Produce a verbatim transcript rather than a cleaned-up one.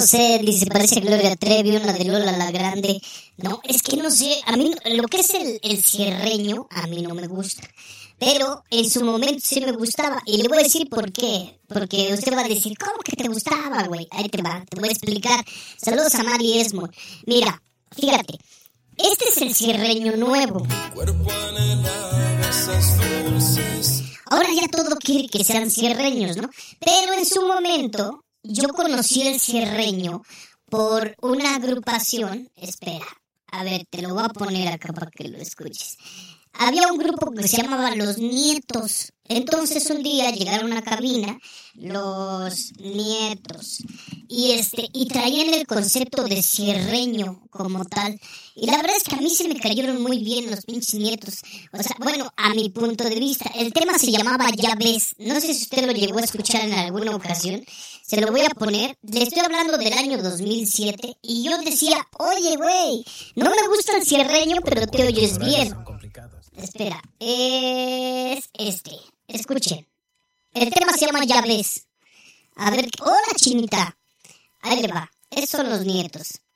sé, dice, parece Gloria Trevi, una de Lola la Grande. No, es que no sé, a mí lo que es el, el cierreño, a mí no me gusta. Pero en su momento sí me gustaba. Y le voy a decir por qué. Porque usted va a decir, ¿cómo que te gustaba, güey? Ahí te va, te voy a explicar. Saludos a Mari Esmo. Mira, fíjate. Este es el cierreño nuevo. Ahora ya todo quiere que sean cierreños, ¿no? Pero en su momento, yo conocí el cierreño por una agrupación. Espera, a ver, te lo voy a poner acá para que lo escuches. Había un grupo que se llamaba Los Nietos. Entonces un día llegaron a una cabina Los Nietos y este y traían el concepto de cierreño como tal. Y la verdad es que a mí se me cayeron muy bien los pinches Nietos. O sea, bueno, a mi punto de vista. El tema se llamaba Ya Ves. No sé si usted lo llegó a escuchar en alguna ocasión. Se lo voy a poner. Le estoy hablando del año dos mil siete. Y yo decía, oye, güey, no me gusta el cierreño, pero te oyes bien. Espera, es este. Escuchen. El tema se llama Ya Ves. A ver, hola, chinita. Ahí le va. Esos son Los Nietos.